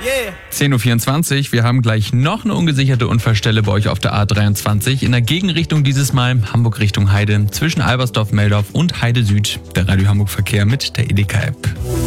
10.24 Uhr. Wir haben gleich noch eine ungesicherte Unfallstelle bei euch auf der A23. In der Gegenrichtung dieses Mal Hamburg Richtung Heide zwischen Albersdorf-Meldorf und Heide Süd. Der Radio Hamburg Verkehr mit der Edeka-App.